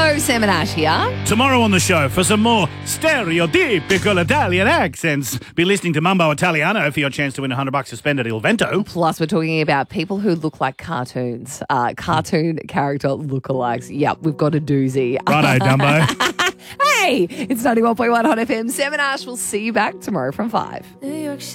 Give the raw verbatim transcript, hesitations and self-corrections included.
Hello, Sam and Ash here. Tomorrow on the show, for some more stereotypical Italian accents, be listening to Mumbo Italiano for your chance to win one hundred bucks suspended Il Vento. Plus, we're talking about people who look like cartoons, uh, cartoon character lookalikes. Yep, we've got a doozy. Righto, Dumbo. Hey, it's ninety-one point one Hot F M. Sam and Ash will see you back tomorrow from five.